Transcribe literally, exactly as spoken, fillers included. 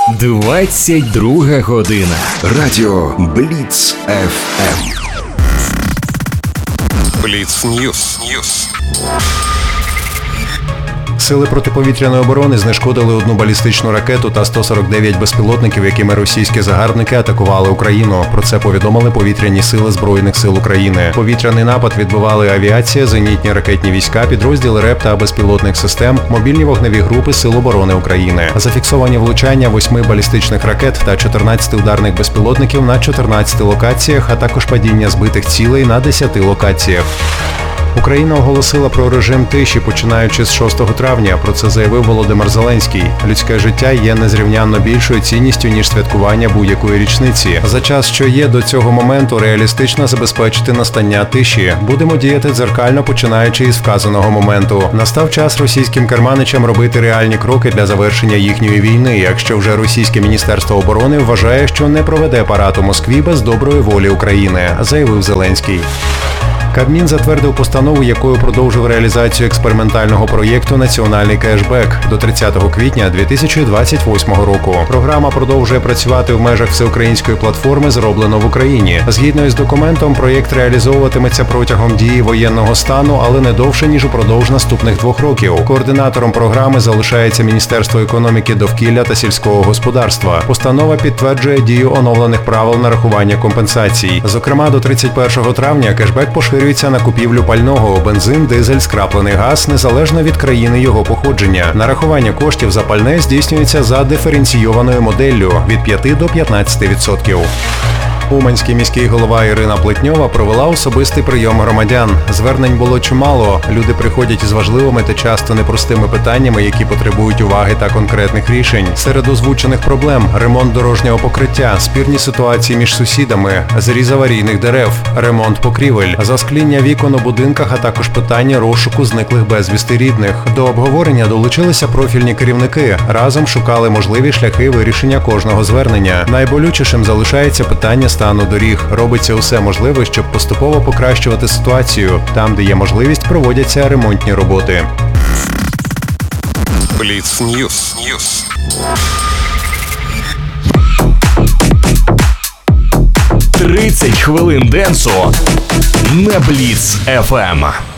двадцять друга година. Радіо Бліц еф ем. Бліц Ньюс. Ньюс. Сили протиповітряної оборони знешкодили одну балістичну ракету та сто сорок дев'ять безпілотників, якими російські загарбники атакували Україну. Про це повідомили повітряні сили Збройних сил України. Повітряний напад відбивали авіація, зенітні ракетні війська, підрозділи РЕП та безпілотних систем, мобільні вогневі групи Сил оборони України. Зафіксовані влучання восьми балістичних ракет та чотирнадцяти ударних безпілотників на чотирнадцяти локаціях, а також падіння збитих цілей на десяти локаціях. Україна оголосила про режим тиші, починаючи з шостого травня. Про це заявив Володимир Зеленський. Людське життя є незрівнянно більшою цінністю, ніж святкування будь-якої річниці. За час, що є до цього моменту, реалістично забезпечити настання тиші. Будемо діяти дзеркально, починаючи із вказаного моменту. Настав час російським керманичам робити реальні кроки для завершення їхньої війни, якщо вже російське Міністерство оборони вважає, що не проведе парад у Москві без доброї волі України, заявив Зеленський. Кабмін затвердив постанову, якою продовжив реалізацію експериментального проєкту «Національний кешбек» до тридцятого квітня дві тисячі двадцять восьмого року. Програма продовжує працювати в межах всеукраїнської платформи «Зроблено в Україні». Згідно із документом, проєкт реалізовуватиметься протягом дії воєнного стану, але не довше, ніж упродовж наступних двох років. Координатором програми залишається Міністерство економіки, довкілля та сільського господарства. Постанова підтверджує дію оновлених правил нарахування компенсацій. Зокрема, до тридцять першого травня кешбек поширюється на купівлю пального, бензин, дизель, скраплений газ, незалежно від країни його походження. Нарахування коштів за пальне здійснюється за диференційованою моделлю від п'яти до п'ятнадцяти відсотків. Уманський міський голова Ірина Плетньова провела особистий прийом громадян. Звернень було чимало. Люди приходять із важливими та часто непростими питаннями, які потребують уваги та конкретних рішень. Серед озвучених проблем – ремонт дорожнього покриття, спірні ситуації між сусідами, зріз аварійних дерев, ремонт покрівель, заскління вікон у будинках, а також питання розшуку зниклих безвісти рідних. До обговорення долучилися профільні керівники. Разом шукали можливі шляхи вирішення кожного звернення. Найболючішим залишається питання стану доріг. Робиться усе можливе, щоб поступово покращувати ситуацію. Там, де є можливість, проводяться ремонтні роботи. Бліц Ньюс. Ньюс. тридцять хвилин денсу на Бліц еф ем.